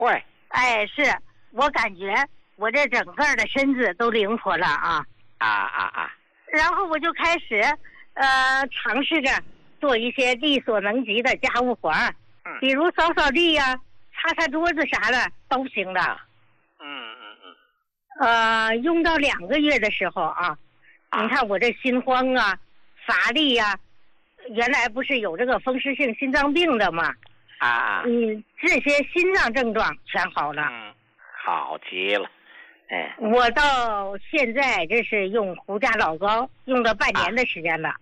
喂， 哎，是我感觉我这整个的身子都灵活了啊。然后我就开始尝试着做一些力所能及的家务活儿，比如扫扫地呀、擦擦桌子啥的都行的。用到2个月的时候啊，你看我这心慌啊、乏力呀、原来不是有这个风湿性心脏病的吗？这些心脏症状全好了。 好极了。 我到现在这是用胡家老膏用了半年的时间了。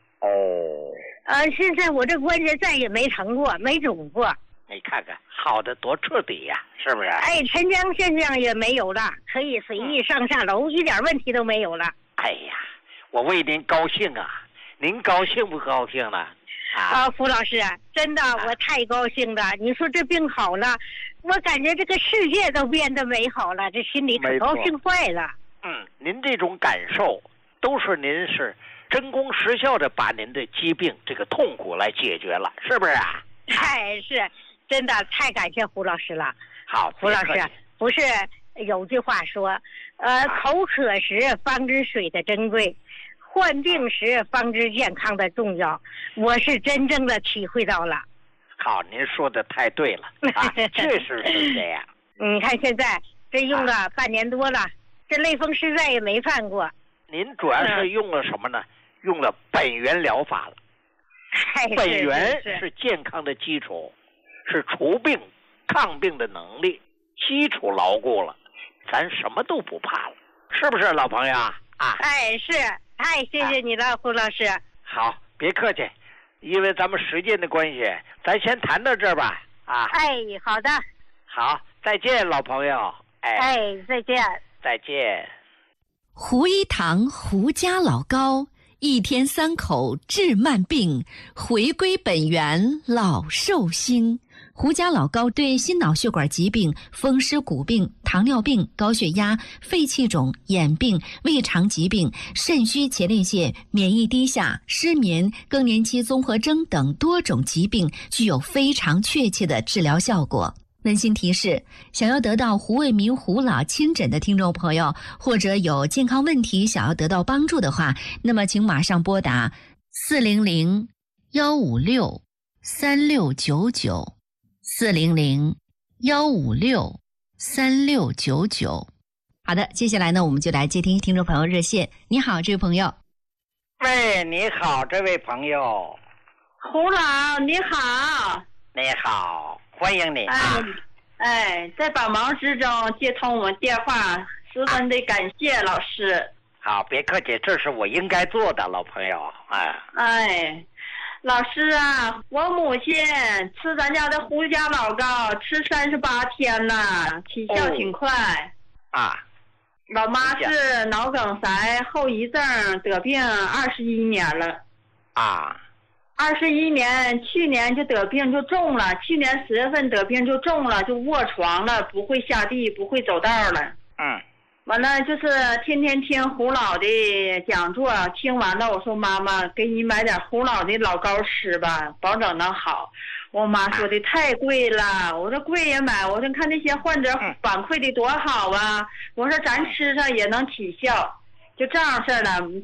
现在我这关节再也没疼过，没肿过。 你看看好的多彻底呀，是不是？ 晨浆现象也没有了，可以随意上下楼，一点问题都没有了。 哎呀，我为您高兴啊！您高兴不高兴呢？ 胡老师，真的我太高兴了。你说这病好了，我感觉这个世界都变得美好了，这心里可高兴坏了。 您这种感受都是您是真功实效的把您的疾病这个痛苦来解决了，是不是啊？ 是真的太感谢胡老师了。 好， 胡老师，不是有句话说，口渴时方知水的珍贵，患病时方知健康的重要，我是真正的体会到了。 好，您说的太对了确实是这样。 你看现在这用了半年多了，这类风湿再也没犯过。 您主要是用了什么呢？用了本源疗法了。本源是健康的基础，是除病抗病的能力，基础牢固了，咱什么都不怕了，是不是老朋友是，太谢谢你了，胡老师。 好，别客气，因为咱们时间的关系，咱先谈到这儿吧。 好的。 好，再见，老朋友。 再见。 再见。 胡一堂胡家老膏，1天3口治慢病，回归本源老寿星。胡家老膏对心脑血管疾病、风湿骨病、糖尿病、高血压、肺气肿、眼病、胃肠疾病、肾虚前列腺、免疫低下、失眠、更年期综合征等多种疾病具有非常确切的治疗效果。温馨提示，想要得到胡卫民胡老亲诊的听众朋友，或者有健康问题想要得到帮助的话，那么请马上拨打400-156-3699，400-156-3699。好的，接下来呢，我们就来接听听众朋友热线。你好，这位朋友。 喂，你好，这位朋友。 胡老，你好。 你好，欢迎你在百忙之中接通我们电话，十分的感谢老师。 好，别客气，这是我应该做的，老朋友。 老师啊，我母亲吃咱家的胡家老膏吃38天了，起效挺快。老妈是脑梗塞后遗症得病21年了。21年，去年就得病就重了，去年10月份得病就重了，就卧床了，不会下地，不会走道了。完了就是天天听胡老的讲座，听完了我说妈妈给你买点胡老的老膏吃吧，保证能好。我妈说的太贵了，我说贵也买，我说看那些患者反馈的多好啊，我说咱吃上也能起效。就这样事儿了，